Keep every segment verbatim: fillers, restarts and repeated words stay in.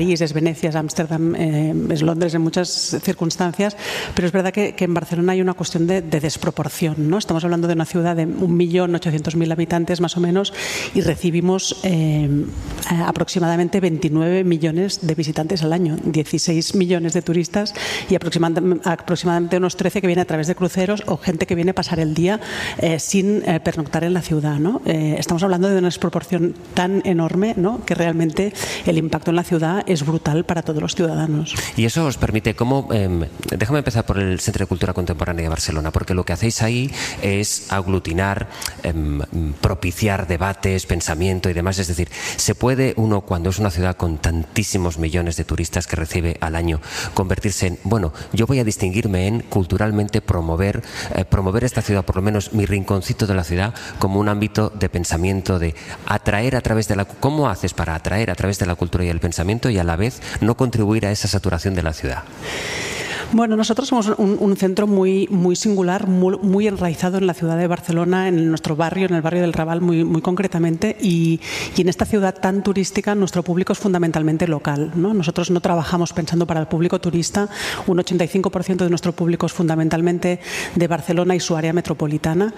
París, es Venecia, es Ámsterdam, eh, es Londres en muchas circunstancias, pero es verdad que, que en Barcelona hay una cuestión de, de desproporción, ¿no? Estamos hablando de una ciudad de un millón ochocientos mil habitantes más o menos y recibimos eh, aproximadamente veintinueve millones de visitantes al año, dieciséis millones de turistas y aproximadamente, aproximadamente unos trece que vienen a través de cruceros o gente que viene a pasar el día eh, sin eh, pernoctar en la ciudad, ¿no? Eh, estamos hablando de una desproporción tan enorme, ¿no?, que realmente el impacto en la ciudad es brutal para todos los ciudadanos. Y eso os permite, ¿cómo? Eh, déjame empezar por el Centro de Cultura Contemporánea de Barcelona, porque lo que hacéis ahí es aglutinar, eh, propiciar debates, pensamiento y demás. Es decir, ¿se puede uno, cuando es una ciudad con tantísimos millones de turistas que recibe al año, convertirse en, bueno, yo voy a distinguirme en culturalmente promover, eh, promover esta ciudad, por lo menos mi rinconcito de la ciudad, como un ámbito de pensamiento, de atraer a través de la... ¿Cómo haces para atraer a través de la cultura y el pensamiento y a la vez no contribuir a esa saturación de la ciudad? Bueno, nosotros somos un, un centro muy, muy singular, muy, muy enraizado en la ciudad de Barcelona, en nuestro barrio, en el barrio del Raval muy, muy concretamente, y, y en esta ciudad tan turística nuestro público es fundamentalmente local, ¿no? Nosotros no trabajamos pensando para el público turista, un ochenta y cinco por ciento de nuestro público es fundamentalmente de Barcelona y su área metropolitana,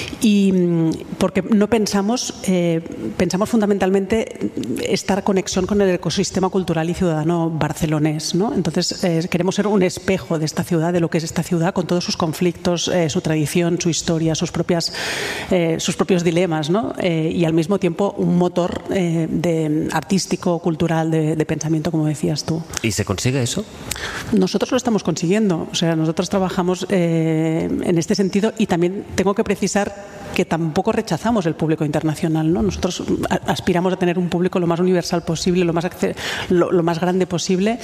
y porque no pensamos, eh, pensamos fundamentalmente esta conexión con el ecosistema cultural y ciudadano barcelonés, ¿no? Entonces eh, queremos ser un espejo de esta ciudad, de lo que es esta ciudad, con todos sus conflictos, eh, su tradición, su historia, sus propias, eh, sus propios dilemas, ¿no? Eh, y al mismo tiempo un motor eh, de, artístico, cultural, de, de pensamiento, como decías tú. ¿Y se consigue eso? Nosotros lo estamos consiguiendo. O sea, nosotros trabajamos eh, en este sentido y también tengo que precisar que tampoco rechazamos el público internacional, ¿no? Nosotros aspiramos a tener un público lo más universal posible, lo más, lo, lo más grande posible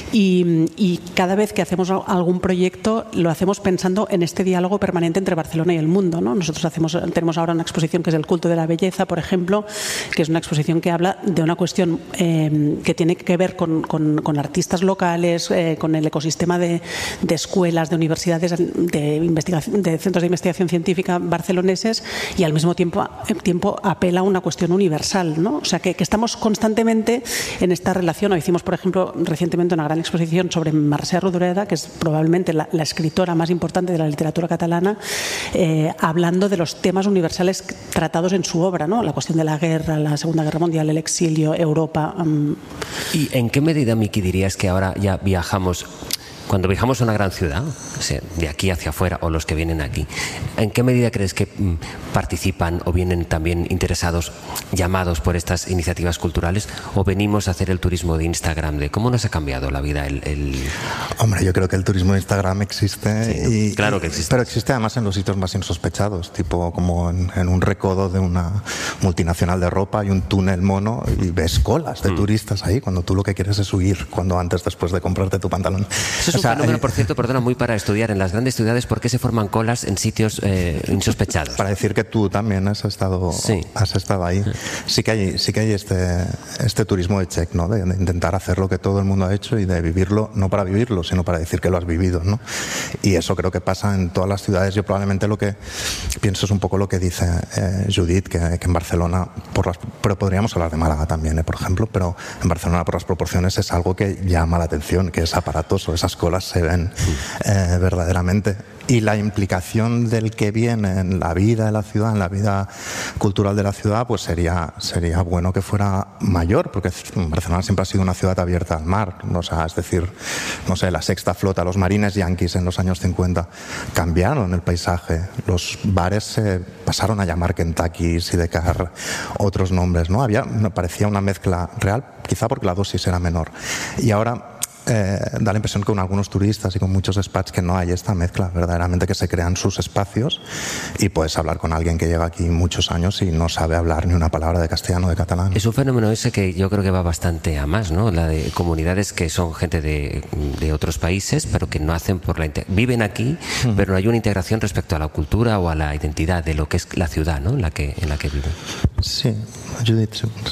y, y cada vez que hacemos algún proyecto lo hacemos pensando en este diálogo permanente entre Barcelona y el mundo, ¿no? Nosotros hacemos, tenemos ahora una exposición que es el culto de la belleza, por ejemplo, que es una exposición que habla de una cuestión eh, que tiene que ver con, con, con artistas locales, eh, con el ecosistema de, de escuelas, de universidades, de, investigación, de centros de investigación científica barceloneses y al mismo tiempo, tiempo apela a una cuestión universal, ¿no? O sea, que, que estamos constantemente en esta relación. Hoy hicimos, por ejemplo, recientemente una gran exposición sobre Mercè Rodoreda, que es probablemente la, la escritora más importante de la literatura catalana, eh, hablando de los temas universales tratados en su obra, ¿no? La cuestión de la guerra, la Segunda Guerra Mundial, el exilio, Europa. Um... ¿Y en qué medida, Miki, dirías que ahora ya viajamos? Cuando viajamos a una gran ciudad, o sea, de aquí hacia afuera o los que vienen aquí, ¿en qué medida crees que mm, participan o vienen también interesados, llamados por estas iniciativas culturales, o venimos a hacer el turismo de Instagram? De ¿cómo nos ha cambiado la vida? El, el... Hombre, yo creo que el turismo de Instagram existe, sí, y, claro que existe. Pero existe además en los sitios más insospechados, tipo como en, en un recodo de una multinacional de ropa, hay un túnel mono y ves colas de mm. turistas ahí cuando tú lo que quieres es huir, cuando antes, después de comprarte tu pantalón. Eso es un o sea, fenómeno, por cierto, perdona, muy para estudiar en las grandes ciudades, ¿por qué se forman colas en sitios eh, insospechados? Para decir que tú también has estado, sí. has estado ahí. Sí que hay, sí que hay este, este turismo de check, ¿no? De, de intentar hacer lo que todo el mundo ha hecho y de vivirlo, no para vivirlo, sino para decir que lo has vivido, ¿no? Y eso creo que pasa en todas las ciudades. Yo probablemente lo que pienso es un poco lo que dice eh, Judith, que, que en Barcelona, por las, pero podríamos hablar de Málaga también, ¿eh? Por ejemplo, pero en Barcelona por las proporciones es algo que llama la atención, que es aparatoso, esas colas se ven eh, verdaderamente. Y la implicación del que viene en la vida de la ciudad, en la vida cultural de la ciudad, pues sería, sería bueno que fuera mayor, porque Barcelona siempre ha sido una ciudad abierta al mar. O sea, es decir, no sé, la sexta flota, los marines yanquis en los años cincuenta cambiaron el paisaje. Los bares se pasaron a llamar Kentucky, Sidecar, otros nombres, ¿no? Había, parecía una mezcla real, quizá porque la dosis era menor. Y ahora Eh, da la impresión con algunos turistas y con muchos expats que no hay esta mezcla, verdaderamente, que se crean sus espacios y puedes hablar con alguien que lleva aquí muchos años y no sabe hablar ni una palabra de castellano o de catalán. Es un fenómeno ese que yo creo que va bastante a más, ¿no? La de comunidades que son gente de, de otros países, pero que no hacen por la... Viven aquí, uh-huh. pero no hay una integración respecto a la cultura o a la identidad de lo que es la ciudad, ¿no? En la que, en la que viven. Sí, Judith.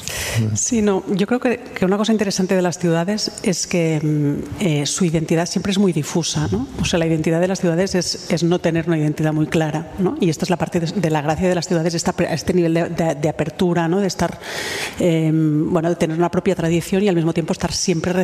Sí, no, yo creo que, que una cosa interesante de las ciudades es que Eh, su identidad siempre es muy difusa, ¿no? O sea, la identidad de las ciudades es, es no tener una identidad muy clara, ¿no? Y esta es la parte de, de la gracia de las ciudades, esta, este nivel de, de, de apertura, ¿no? De estar, eh, bueno, de tener una propia tradición y al mismo tiempo estar siempre